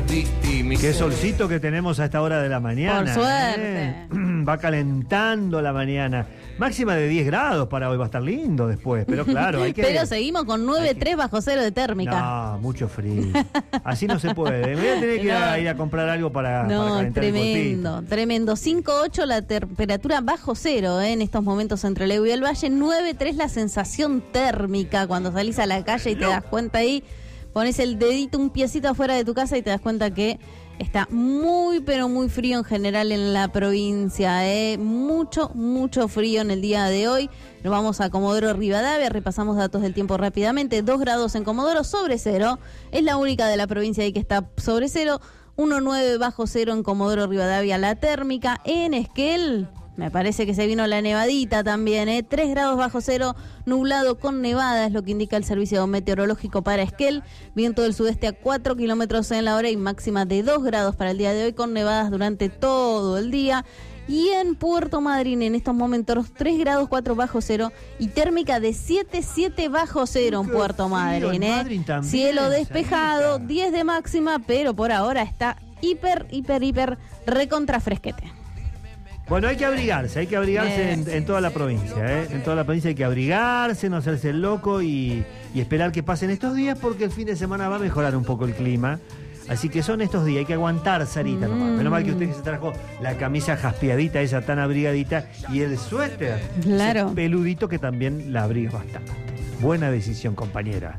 Qué solcito que tenemos a esta hora de la mañana. Por suerte. Va calentando la mañana. Máxima de 10 grados para hoy, va a estar lindo después, pero claro, hay que... Pero seguimos con 9,3 bajo cero de térmica. No, mucho frío. Así no se puede. Me voy a tener que ir a comprar algo para calentar tremendo, el cuerpito. tremendo. 5,8 la temperatura bajo cero en estos momentos entre Leu y el Valle. 9,3 la sensación térmica cuando salís a la calle y te das cuenta ahí. Pones el dedito, un piecito afuera de tu casa y te das cuenta que está muy, pero muy frío en general en la provincia. Mucho, mucho frío en el día de hoy. Nos vamos a Comodoro Rivadavia, repasamos datos del tiempo rápidamente. 2 grados en Comodoro, sobre cero. Es la única de la provincia ahí que está sobre cero. 1,9 bajo cero en Comodoro Rivadavia la térmica. En Esquel... me parece que se vino la nevadita también, 3 grados bajo cero, nublado con nevada, es lo que indica el servicio meteorológico para Esquel. Viento del sudeste a 4 kilómetros en la hora y máxima de 2 grados para el día de hoy, con nevadas durante todo el día. Y en Puerto Madryn, en estos momentos, 3 grados 4 bajo cero y térmica de 7 bajo cero en Puerto Madryn. Cielo despejado, 10 de máxima, pero por ahora está hiper recontra fresquete. Bueno, hay que abrigarse en toda la provincia, En toda la provincia hay que abrigarse, no hacerse el loco y esperar que pasen estos días porque el fin de semana va a mejorar un poco el clima. Así que son estos días, hay que aguantar, Sarita, nomás. Menos mal que usted se trajo la camisa jaspeadita, esa tan abrigadita, y el suéter, claro, ese peludito que también la abriga bastante. Buena decisión, compañera.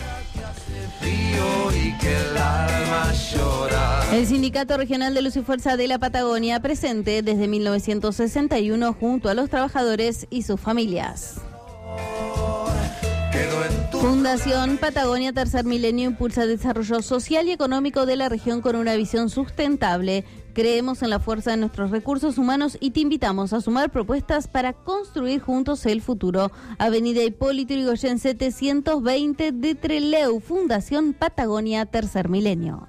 El Sindicato Regional de Luz y Fuerza de la Patagonia, presente desde 1961 junto a los trabajadores y sus familias. Fundación Patagonia Tercer Milenio impulsa el desarrollo social y económico de la región con una visión sustentable. Creemos en la fuerza de nuestros recursos humanos y te invitamos a sumar propuestas para construir juntos el futuro. Avenida Hipólito Yrigoyen 720 de Trelew, Fundación Patagonia Tercer Milenio.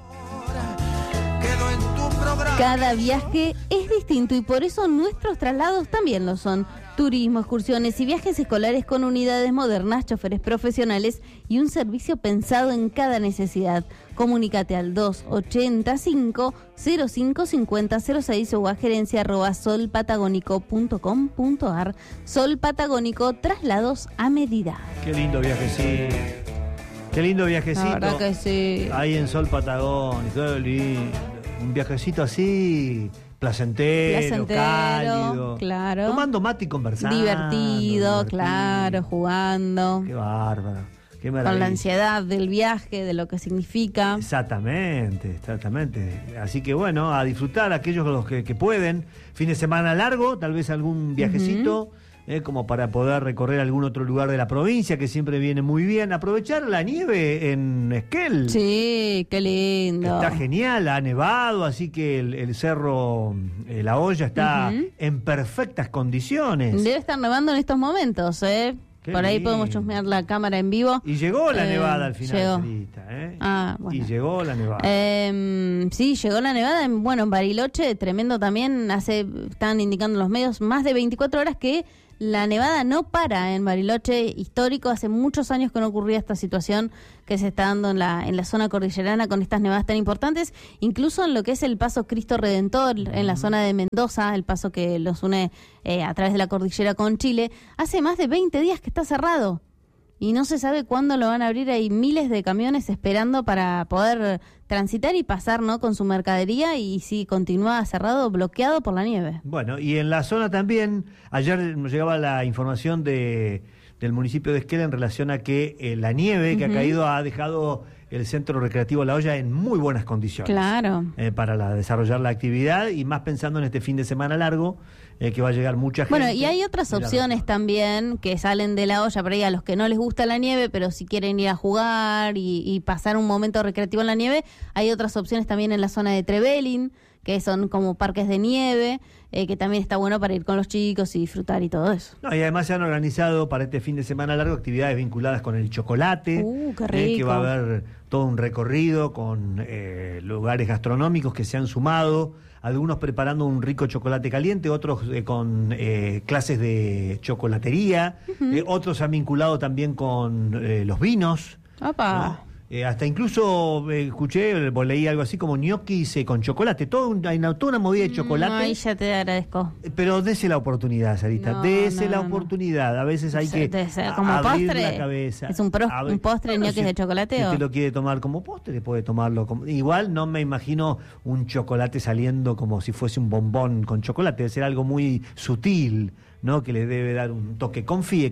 Cada viaje es distinto y por eso nuestros traslados también lo son. Turismo, excursiones y viajes escolares con unidades modernas, choferes profesionales y un servicio pensado en cada necesidad. Comunícate al 285-055006 o a gerencia@solpatagónico.com.ar. Sol Patagónico, traslados a medida. Qué lindo viajecito. Qué lindo viajecito. La verdad que sí. Ahí en Sol Patagónico, qué lindo. Un viajecito así... placentero, cálido, claro. Tomando mate y conversando. Divertido, claro, jugando. Qué bárbaro, qué maravilla. Con la ansiedad del viaje, de lo que significa. Exactamente. Así que bueno, a disfrutar aquellos los que pueden. Fin de semana largo, tal vez algún viajecito. Como para poder recorrer algún otro lugar de la provincia, que siempre viene muy bien. Aprovechar la nieve en Esquel. Sí, qué lindo. Está genial, ha nevado, así que el cerro La Hoya está en perfectas condiciones. Debe estar nevando en estos momentos, Por ahí podemos chusmear la cámara en vivo. Y llegó la nevada al final, llegó. Sarita, Bueno. Y llegó la nevada. Sí, llegó la nevada. En Bariloche, tremendo también. Están indicando los medios, más de 24 horas que la nevada no para en Bariloche, histórico. Hace muchos años que no ocurría esta situación que se está dando en la zona cordillerana con estas nevadas tan importantes, incluso en lo que es el paso Cristo Redentor, en la zona de Mendoza, el paso que los une a través de la cordillera con Chile. Hace más de 20 días que está cerrado y no se sabe cuándo lo van a abrir. Hay miles de camiones esperando para poder transitar y pasar, ¿no?, con su mercadería, y sí, continúa cerrado, bloqueado por la nieve. Bueno, y en la zona también, ayer nos llegaba la información del municipio de Esquel en relación a que la nieve que ha caído ha dejado el centro recreativo La Hoya en muy buenas condiciones. Claro. Para desarrollar la actividad, y más pensando en este fin de semana largo, que va a llegar mucha gente. Bueno, y hay otras opciones también que salen de La Hoya, por ahí a los que no les gusta la nieve, pero si quieren ir a jugar y pasar un momento recreativo en la nieve, hay otras opciones también en la zona de Trevelin, que son como parques de nieve, que también está bueno para ir con los chicos y disfrutar y todo eso. No, y además se han organizado para este fin de semana largo actividades vinculadas con el chocolate, qué rico. Que va a haber todo un recorrido con lugares gastronómicos que se han sumado, algunos preparando un rico chocolate caliente, otros con clases de chocolatería, otros se han vinculado también con los vinos. ¡Opa! ¿No? Hasta incluso escuché, leí algo así como ñoquis con chocolate, toda una movida de chocolate. Ahí ya te agradezco. Pero dese la oportunidad, Sarita, dese la oportunidad. A veces hay que como abrir postre. la cabeza. ¿Es un postre ñoquis de chocolate? Si usted lo quiere tomar como postre, puede tomarlo como... Igual no me imagino un chocolate saliendo como si fuese un bombón con chocolate, debe ser algo muy sutil, ¿no? Que le debe dar un toque. Confíe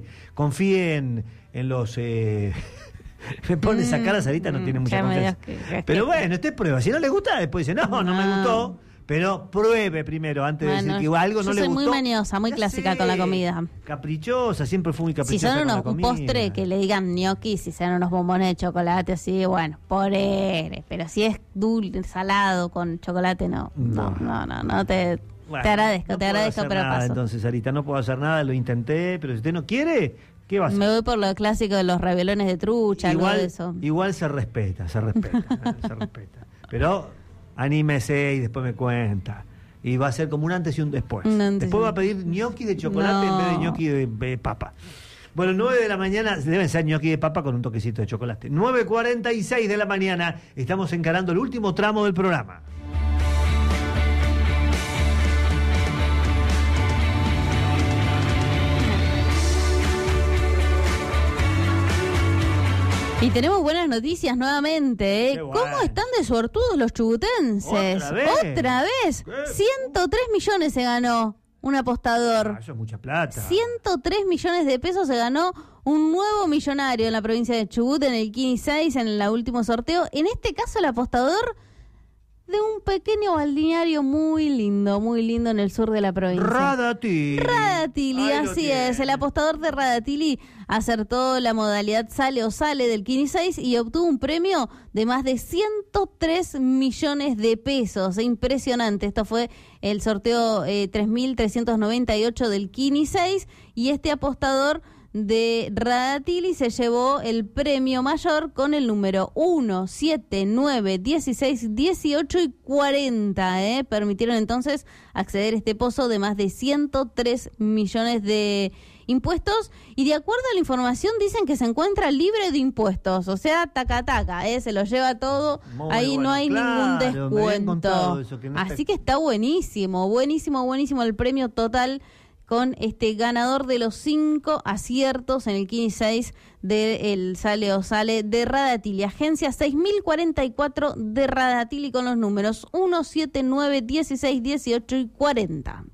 en los... Me pone esa cara, Sarita, no tiene mucha confianza. Pero bueno, usted prueba. Si no le gusta, después dice, no me gustó. Pero pruebe primero, antes de decir que algo no le gustó. Yo soy muy maniosa, muy clásica con la comida. Caprichosa, siempre fui muy caprichosa. Si son un postre que le digan ñoquis, si sean unos bombones de chocolate así, bueno, pero si es dulce, salado con chocolate, no te... Bueno, te agradezco, pero nada, paso. Entonces, Sarita, no puedo hacer nada, lo intenté, pero si usted no quiere, ¿qué va a hacer? Me voy por lo clásico de los raviolones de trucha, algo de eso. Igual se respeta, se respeta. Pero anímese y después me cuenta. Y va a ser como un antes y un después. Después va a pedir ñoqui de chocolate en vez de ñoqui de papa. Bueno, 9 de la mañana, deben ser ñoqui de papa con un toquecito de chocolate. 9:46 de la mañana, estamos encarando el último tramo del programa. Y tenemos buenas noticias nuevamente, ¿eh? Bueno. ¿Cómo están de suertudos los chubutenses? ¿Otra vez? 103 millones se ganó un apostador. Eso es mucha plata. 103 millones de pesos se ganó un nuevo millonario en la provincia de Chubut, en el Kini 6, en el último sorteo. En este caso, el apostador de un pequeño balneario muy lindo en el sur de la provincia. Radatili, así es. El apostador de Radatili acertó la modalidad sale o sale del Kini 6 y obtuvo un premio de más de 103 millones de pesos. Impresionante. Esto fue el sorteo 3.398 del Kini 6 y este apostador de Radatili se llevó el premio mayor con el número 1, 7, 9, 16, 18 y 40. Permitieron entonces acceder a este pozo de más de 103 millones de impuestos y de acuerdo a la información dicen que se encuentra libre de impuestos, o sea, taca, se lo lleva todo, muy ahí bueno, no hay ningún descuento. Así que está buenísimo el premio total con este ganador de los 5 aciertos en el Kini 6 del Sale o Sale de Radatili. Agencia 6044 de Radatili con los números 1, 7, 9, 16, 18 y 40.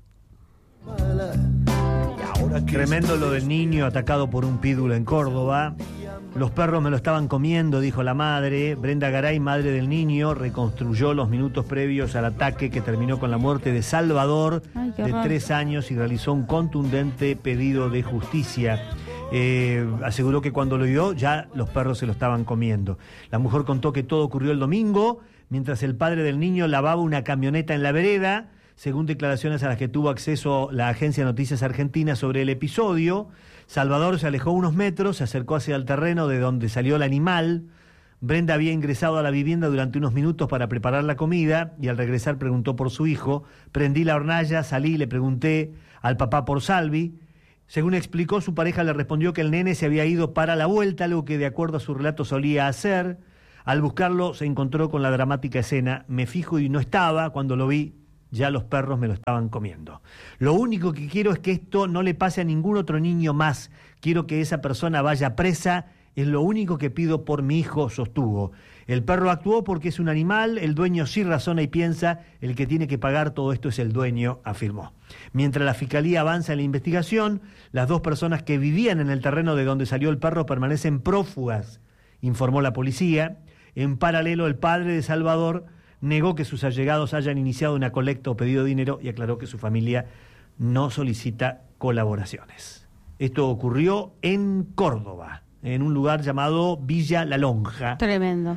Tremendo lo del niño atacado por un pitbull en Córdoba. Los perros me lo estaban comiendo, dijo la madre. Brenda Garay, madre del niño, reconstruyó los minutos previos al ataque que terminó con la muerte de Salvador, de 3 años, y realizó un contundente pedido de justicia. Aseguró que cuando lo vio ya los perros se lo estaban comiendo. La mujer contó que todo ocurrió el domingo, mientras el padre del niño lavaba una camioneta en la vereda, según declaraciones a las que tuvo acceso la agencia Noticias Argentina sobre el episodio. Salvador se alejó unos metros, se acercó hacia el terreno de donde salió el animal. Brenda había ingresado a la vivienda durante unos minutos para preparar la comida y al regresar preguntó por su hijo. Prendí la hornalla, salí y le pregunté al papá por Salvi. Según explicó, su pareja le respondió que el nene se había ido para la vuelta, algo que de acuerdo a su relato solía hacer. Al buscarlo se encontró con la dramática escena. Me fijo y no estaba. Cuando lo vi, ya los perros me lo estaban comiendo. Lo único que quiero es que esto no le pase a ningún otro niño más. Quiero que esa persona vaya presa. Es lo único que pido por mi hijo, sostuvo. El perro actuó porque es un animal, el dueño sí razona y piensa, el que tiene que pagar todo esto es el dueño, afirmó. Mientras la fiscalía avanza en la investigación, las 2 personas que vivían en el terreno de donde salió el perro permanecen prófugas, informó la policía. En paralelo, el padre de Salvador negó que sus allegados hayan iniciado una colecta o pedido dinero y aclaró que su familia no solicita colaboraciones. Esto ocurrió en Córdoba, en un lugar llamado Villa La Lonja. Tremendo.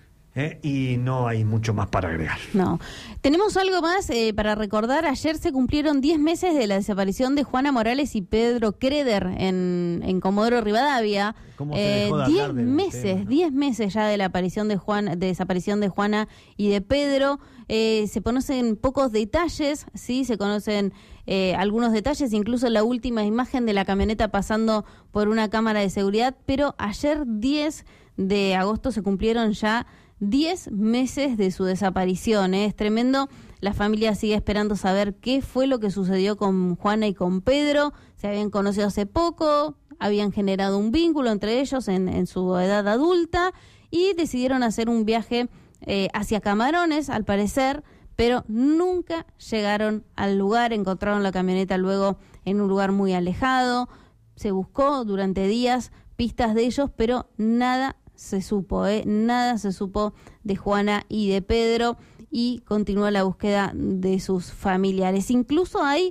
Y no hay mucho más para agregar. No. Tenemos algo más para recordar. Ayer se cumplieron 10 meses de la desaparición de Juana Morales y Pedro Creder en Comodoro Rivadavia. 10 meses ya de la desaparición de Juana y de Pedro. Se conocen pocos detalles, sí, se conocen algunos detalles, incluso la última imagen de la camioneta pasando por una cámara de seguridad, pero ayer 10 de agosto se cumplieron ya 10 meses de su desaparición. Es tremendo. La familia sigue esperando saber qué fue lo que sucedió con Juana y con Pedro. Se habían conocido hace poco, habían generado un vínculo entre ellos en su edad adulta y decidieron hacer un viaje hacia Camarones, al parecer, pero nunca llegaron al lugar. Encontraron la camioneta luego en un lugar muy alejado. Se buscó durante días pistas de ellos, pero nada se supo, nada se supo de Juana y de Pedro, y continúa la búsqueda de sus familiares. Incluso hay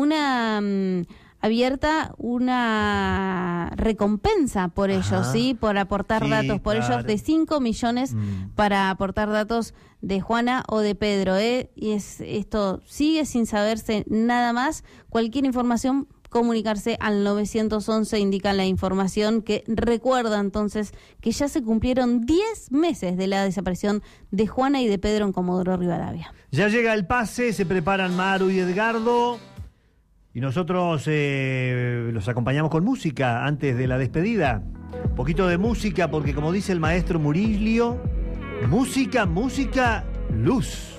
abierta una recompensa por ellos, ¿sí? Por aportar datos, por ellos, de 5 millones para aportar datos de Juana o de Pedro, y esto sigue sin saberse nada más. Cualquier información, comunicarse al 911, indican la información, que recuerda entonces que ya se cumplieron 10 meses de la desaparición de Juana y de Pedro en Comodoro Rivadavia. Ya llega el pase, se preparan Maru y Edgardo, y nosotros los acompañamos con música antes de la despedida. Un poquito de música, porque como dice el maestro Murillo, música, luz.